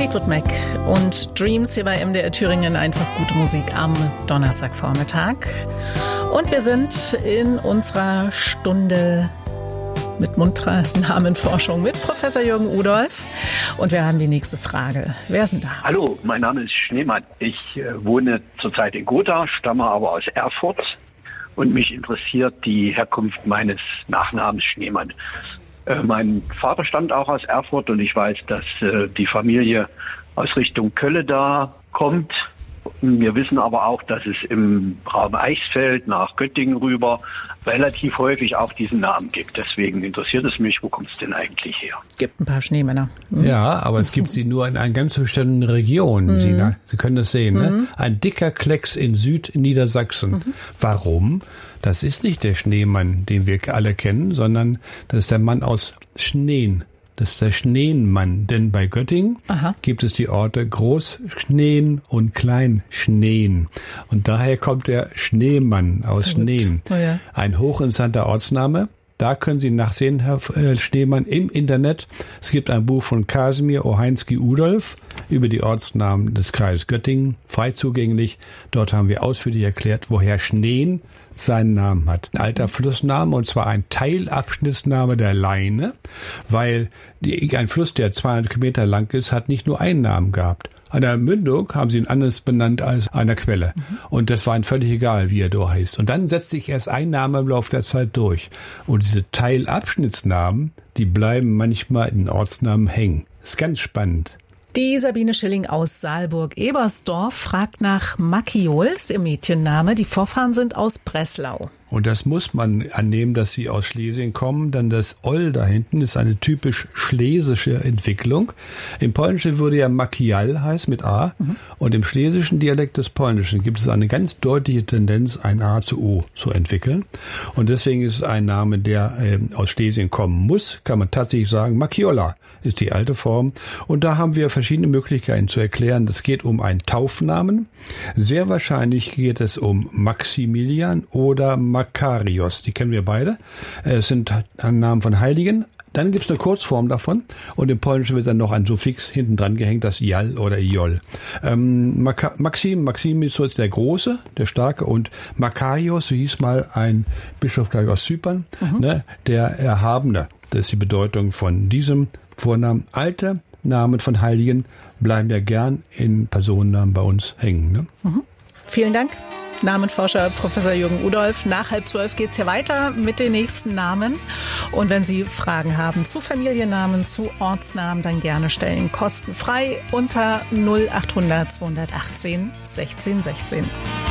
Fleetwood Mac und Dreams hier bei MDR Thüringen. Einfach gute Musik am Donnerstagvormittag. Und wir sind in unserer Stunde mit munterer Namenforschung mit Professor Jürgen Udolph. Und wir haben die nächste Frage. Wer ist denn da? Hallo, mein Name ist Schneemann. Ich wohne zurzeit in Gotha, stamme aber aus Erfurt. Und mich interessiert die Herkunft meines Nachnamens Schneemann. Mein Vater stammt auch aus Erfurt und ich weiß, dass die Familie aus Richtung Kölle da kommt. Wir wissen aber auch, dass es im Raum Eichsfeld nach Göttingen rüber relativ häufig auch diesen Namen gibt. Deswegen interessiert es mich, wo kommt es denn eigentlich her? Gibt ein paar Schneemänner. Ja, aber es gibt sie nur in einer ganz bestimmten Region, Sina. Sie können das sehen, ne? Ein dicker Klecks in Südniedersachsen. Warum? Das ist nicht der Schneemann, den wir alle kennen, sondern das ist der Mann aus Schneen. Das ist der Schneenmann, denn bei Göttingen gibt es die Orte Großschneen und Kleinschneen. Und daher kommt der Schneemann aus Schneen. Oh ja. Ein hochinteressanter Ortsname. Da können Sie nachsehen, Herr Schneemann, im Internet. Es gibt ein Buch von Kasimir Ohainski-Udolph über die Ortsnamen des Kreises Göttingen, frei zugänglich. Dort haben wir ausführlich erklärt, woher Schneen seinen Namen hat. Ein alter Flussname, und zwar ein Teilabschnittsname der Leine, weil ein Fluss, der 200 Kilometer lang ist, hat nicht nur einen Namen gehabt. An der Mündung haben sie ihn anders benannt als einer Quelle. Und das war ihnen völlig egal, wie er da heißt. Und dann setzt sich erst ein Name im Laufe der Zeit durch. Und diese Teilabschnittsnamen, die bleiben manchmal in Ortsnamen hängen. Das ist ganz spannend. Die Sabine Schilling aus Saalburg-Ebersdorf fragt nach Makiol, ist ihr Mädchenname. Die Vorfahren sind aus Breslau. Und das muss man annehmen, dass sie aus Schlesien kommen, denn das Ol da hinten ist eine typisch schlesische Entwicklung. Im Polnischen würde ja Makial heißen mit A. Und im schlesischen Dialekt des Polnischen gibt es eine ganz deutliche Tendenz, ein A zu O zu entwickeln. Und deswegen ist es ein Name, der aus Schlesien kommen muss, kann man tatsächlich sagen. Makiola ist die alte Form. Und da haben wir verschiedene Möglichkeiten zu erklären. Es geht um einen Taufnamen. Sehr wahrscheinlich geht es um Maximilian oder Makarios. Die kennen wir beide. Es sind Namen von Heiligen. Dann gibt es eine Kurzform davon. Und im Polnischen wird dann noch ein Suffix hinten dran gehängt, das Jal oder Iol. Maximius ist der Große, der Starke. Und Makarios, so hieß mal ein Bischof gleich aus Zypern, ne, der Erhabene. Das ist die Bedeutung von diesem Vornamen. Alte Namen von Heiligen bleiben ja gern in Personennamen bei uns hängen. Ne? Vielen Dank. Namenforscher Professor Jürgen Udolph. Nach 11:30 geht's hier weiter mit den nächsten Namen. Und wenn Sie Fragen haben zu Familiennamen, zu Ortsnamen, dann gerne stellen. Kostenfrei unter 0800 218 16 16.